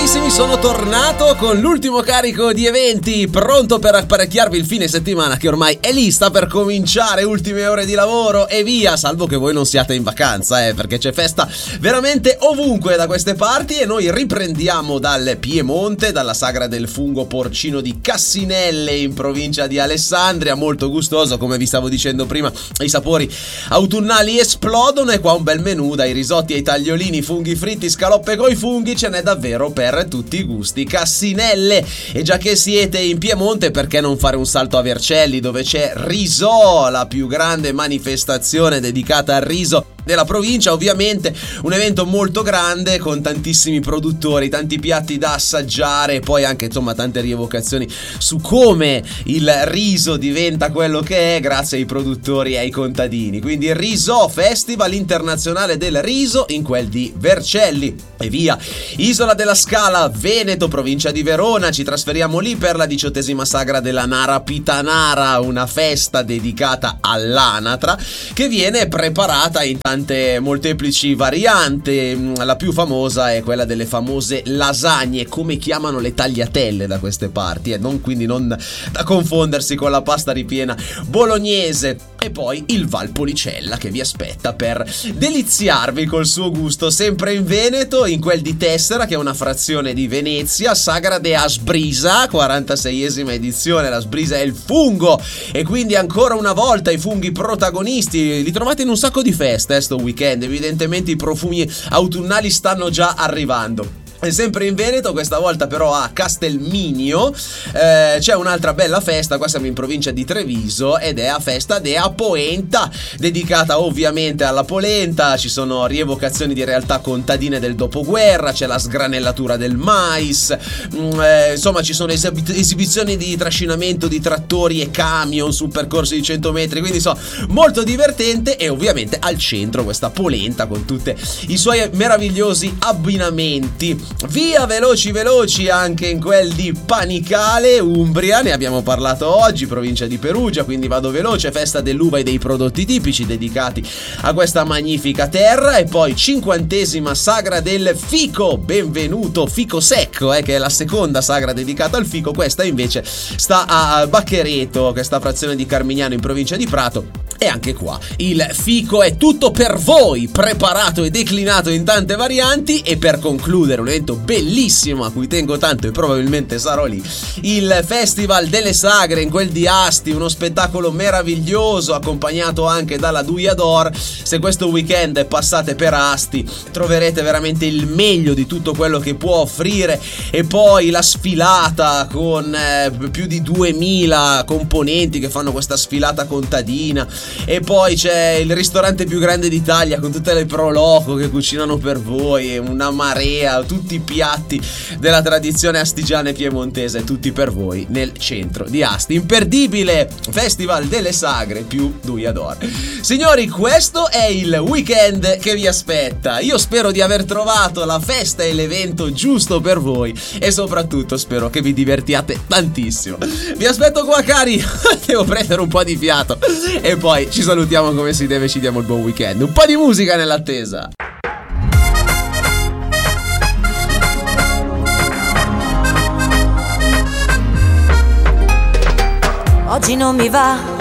carissimi, sono tornato con l'ultimo carico di eventi, pronto per apparecchiarvi il fine settimana che ormai è lì, sta per cominciare, ultime ore di lavoro e via, salvo che voi non siate in vacanza, perché c'è festa veramente ovunque da queste parti e noi riprendiamo dal Piemonte, dalla sagra del fungo porcino di Cassinelle in provincia di Alessandria, molto gustoso, come vi stavo dicendo prima, i sapori autunnali esplodono e qua un bel menù, dai risotti ai tagliolini, funghi fritti, scaloppe coi funghi, ce n'è davvero per tutti i gusti. Cassinelle, e già che siete in Piemonte, perché non fare un salto a Vercelli, dove c'è Risò, la più grande manifestazione dedicata al riso della provincia, ovviamente un evento molto grande con tantissimi produttori, tanti piatti da assaggiare e poi anche insomma tante rievocazioni su come il riso diventa quello che è grazie ai produttori e ai contadini. Quindi Risò, Festival Internazionale del Riso in quel di Vercelli e via. Isola della Scala, Veneto, provincia di Verona, ci trasferiamo lì per la 18ª sagra della Nara Pitanara, una festa dedicata all'anatra che viene preparata in tante molteplici varianti. La più famosa è quella delle famose lasagne, come chiamano le tagliatelle da queste parti, quindi non da confondersi con la pasta ripiena bolognese. E poi il Valpolicella che vi aspetta per deliziarvi col suo gusto, sempre in Veneto, in quel di Tessera, che è una frazione di Venezia, Sagra de Asbrisa, 46esima edizione. La sbrisa è il fungo e quindi ancora una volta i funghi protagonisti, li trovate in un sacco di feste sto weekend, evidentemente i profumi autunnali stanno già arrivando. E sempre in Veneto, questa volta però a Castelminio, c'è un'altra bella festa, qua siamo in provincia di Treviso ed è a festa dea Poenta, dedicata ovviamente alla polenta, ci sono rievocazioni di realtà contadine del dopoguerra, c'è la sgranellatura del mais, insomma ci sono esibizioni di trascinamento di trattori e camion su percorsi di 100 metri, quindi molto divertente e ovviamente al centro questa polenta con tutti i suoi meravigliosi abbinamenti. Via veloci anche in quel di Panicale, Umbria, ne abbiamo parlato oggi, provincia di Perugia, quindi vado veloce, festa dell'uva e dei prodotti tipici dedicati a questa magnifica terra. E poi 50ª sagra del fico, benvenuto fico secco, che è la seconda sagra dedicata al fico, questa invece sta a Bacchereto, questa frazione di Carmignano in provincia di Prato. E anche qua il fico è tutto per voi, preparato e declinato in tante varianti. E per concludere un evento bellissimo a cui tengo tanto e probabilmente sarò lì, il Festival delle Sagre in quel di Asti, uno spettacolo meraviglioso accompagnato anche dalla Duia d'Or. Se questo weekend passate per Asti troverete veramente il meglio di tutto quello che può offrire. E poi la sfilata con più di 2000 componenti che fanno questa sfilata contadina. E poi c'è il ristorante più grande d'Italia con tutte le pro loco che cucinano per voi, una marea, tutti i piatti della tradizione astigiana e piemontese, tutti per voi nel centro di Asti. Imperdibile Festival delle Sagre più Duia d'Or. Signori, questo è il weekend che vi aspetta. Io spero di aver trovato la festa e l'evento giusto per voi e soprattutto spero che vi divertiate tantissimo. Vi aspetto qua, cari. Devo prendere un po' di fiato e poi ci salutiamo come si deve, ci diamo il buon weekend. Un po' di musica nell'attesa. Oggi non mi va